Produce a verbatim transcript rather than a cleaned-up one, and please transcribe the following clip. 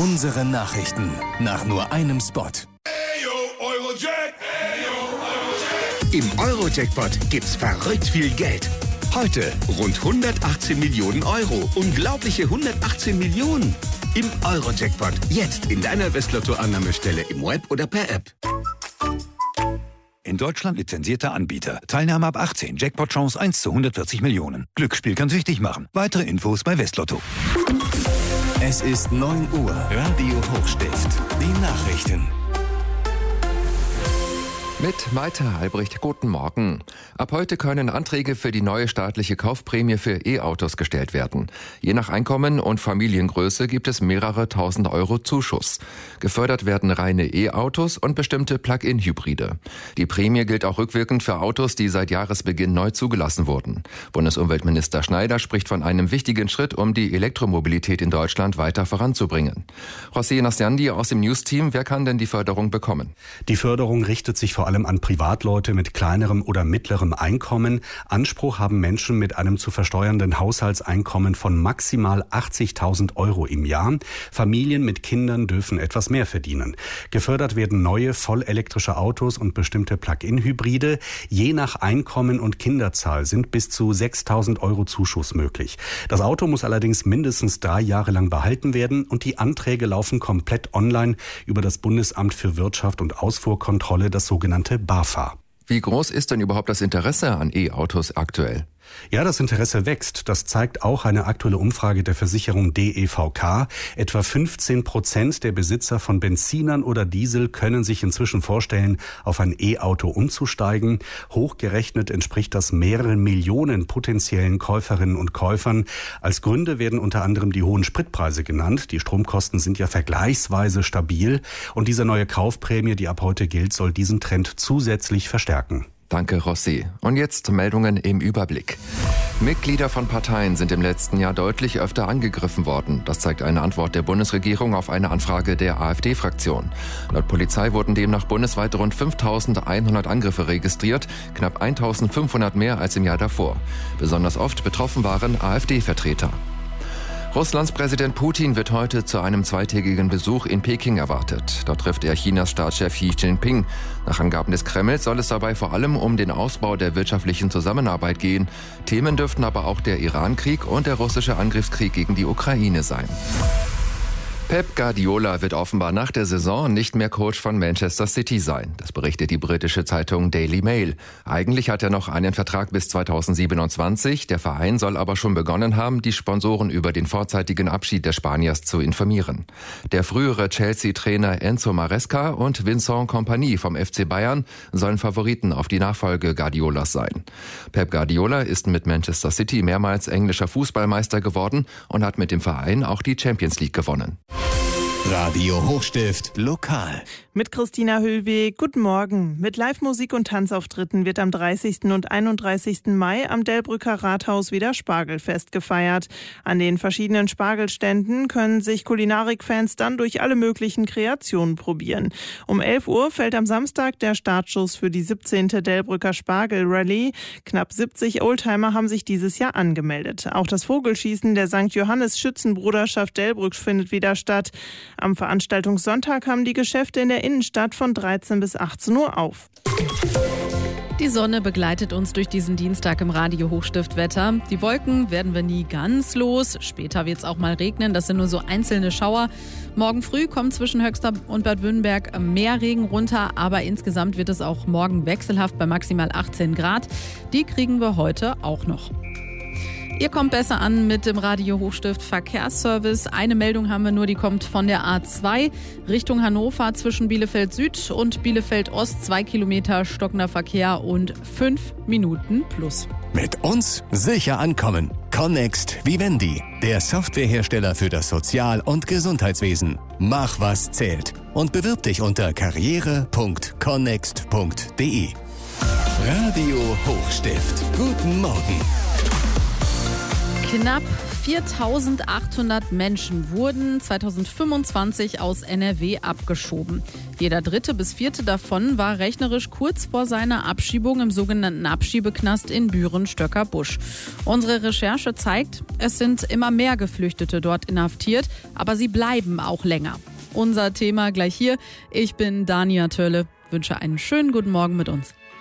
Unsere Nachrichten nach nur einem Spot. Im Euro-Jackpot gibt's verrückt viel Geld. Heute rund hundertachtzehn Millionen Euro. Unglaubliche hundertachtzehn Millionen. Im Euro-Jackpot. Jetzt in deiner Westlotto-Annahmestelle im Web oder per App. In Deutschland lizenzierter Anbieter. Teilnahme ab achtzehn. Jackpot-Chance eins zu hundertvierzig Millionen. Glücksspiel kann süchtig machen. Weitere Infos bei Westlotto. Es ist neun Uhr. Radio Hochstift. Die Nachrichten. Mit Maite Albrecht, guten Morgen. Ab heute können Anträge für die neue staatliche Kaufprämie für E-Autos gestellt werden. Je nach Einkommen und Familiengröße gibt es mehrere tausend Euro Zuschuss. Gefördert werden reine E-Autos und bestimmte Plug-in-Hybride. Die Prämie gilt auch rückwirkend für Autos, die seit Jahresbeginn neu zugelassen wurden. Bundesumweltminister Schneider spricht von einem wichtigen Schritt, um die Elektromobilität in Deutschland weiter voranzubringen. José Nasciandi aus dem News-Team, wer kann denn die Förderung bekommen? Die Förderung richtet sich vor allem allem an Privatleute mit kleinerem oder mittlerem Einkommen. Anspruch haben Menschen mit einem zu versteuernden Haushaltseinkommen von maximal achtzigtausend Euro im Jahr. Familien mit Kindern dürfen etwas mehr verdienen. Gefördert werden neue vollelektrische Autos und bestimmte Plug-in-Hybride. Je nach Einkommen und Kinderzahl sind bis zu sechstausend Euro Zuschuss möglich. Das Auto muss allerdings mindestens drei Jahre lang behalten werden und die Anträge laufen komplett online über das Bundesamt für Wirtschaft und Ausfuhrkontrolle, das sogenannte BAFA. Wie groß ist denn überhaupt das Interesse an E-Autos aktuell? Ja, das Interesse wächst. Das zeigt auch eine aktuelle Umfrage der Versicherung D E V K. Etwa fünfzehn Prozent der Besitzer von Benzinern oder Diesel können sich inzwischen vorstellen, auf ein E-Auto umzusteigen. Hochgerechnet entspricht das mehreren Millionen potenziellen Käuferinnen und Käufern. Als Gründe werden unter anderem die hohen Spritpreise genannt. Die Stromkosten sind ja vergleichsweise stabil. Und diese neue Kaufprämie, die ab heute gilt, soll diesen Trend zusätzlich verstärken. Danke, Rossi. Und jetzt Meldungen im Überblick. Mitglieder von Parteien sind im letzten Jahr deutlich öfter angegriffen worden. Das zeigt eine Antwort der Bundesregierung auf eine Anfrage der AfD-Fraktion. Laut Polizei wurden demnach bundesweit rund fünftausendeinhundert Angriffe registriert, knapp eintausendfünfhundert mehr als im Jahr davor. Besonders oft betroffen waren AfD-Vertreter. Russlands Präsident Putin wird heute zu einem zweitägigen Besuch in Peking erwartet. Dort trifft er Chinas Staatschef Xi Jinping. Nach Angaben des Kremls soll es dabei vor allem um den Ausbau der wirtschaftlichen Zusammenarbeit gehen. Themen dürften aber auch der Iran-Krieg und der russische Angriffskrieg gegen die Ukraine sein. Pep Guardiola wird offenbar nach der Saison nicht mehr Coach von Manchester City sein. Das berichtet die britische Zeitung Daily Mail. Eigentlich hat er noch einen Vertrag bis zweitausendsiebenundzwanzig. Der Verein soll aber schon begonnen haben, die Sponsoren über den vorzeitigen Abschied des Spaniers zu informieren. Der frühere Chelsea-Trainer Enzo Maresca und Vincent Kompany vom F C Bayern sollen Favoriten auf die Nachfolge Guardiolas sein. Pep Guardiola ist mit Manchester City mehrmals englischer Fußballmeister geworden und hat mit dem Verein auch die Champions League gewonnen. Radio Hochstift lokal. Mit Christina Hüllweg, guten Morgen. Mit Live-Musik und Tanzauftritten wird am dreißigsten und einunddreißigsten Mai am Delbrücker Rathaus wieder Spargelfest gefeiert. An den verschiedenen Spargelständen können sich Kulinarikfans dann durch alle möglichen Kreationen probieren. Um elf Uhr fällt am Samstag der Startschuss für die siebzehnte Delbrücker Spargel-Rallye. Knapp siebzig Oldtimer haben sich dieses Jahr angemeldet. Auch das Vogelschießen der Sankt Johannes Schützenbruderschaft Delbrück findet wieder statt. Am Veranstaltungssonntag haben die Geschäfte in der Innenstadt von dreizehn bis achtzehn Uhr auf. Die Sonne begleitet uns durch diesen Dienstag im Radio Hochstiftwetter. Die Wolken werden wir nie ganz los. Später wird es auch mal regnen. Das sind nur so einzelne Schauer. Morgen früh kommt zwischen Höxter und Bad Wünnberg mehr Regen runter. Aber insgesamt wird es auch morgen wechselhaft bei maximal achtzehn Grad. Die kriegen wir heute auch noch. Ihr kommt besser an mit dem Radio Hochstift Verkehrsservice. Eine Meldung haben wir nur, die kommt von der A zwei Richtung Hannover zwischen Bielefeld Süd und Bielefeld Ost. Zwei Kilometer stockender Verkehr und fünf Minuten plus. Mit uns sicher ankommen. Connext Vivendi, der Softwarehersteller für das Sozial- und Gesundheitswesen. Mach, was zählt. Und bewirb dich unter karriere punkt connext punkt de. Radio Hochstift. Guten Morgen. Knapp viertausendachthundert Menschen wurden zweitausendfünfundzwanzig aus N R W abgeschoben. Jeder dritte bis vierte davon war rechnerisch kurz vor seiner Abschiebung im sogenannten Abschiebeknast in Büren-Stöckerbusch. Unsere Recherche zeigt, es sind immer mehr Geflüchtete dort inhaftiert, aber sie bleiben auch länger. Unser Thema gleich hier. Ich bin Dania Tölle, wünsche einen schönen guten Morgen mit uns.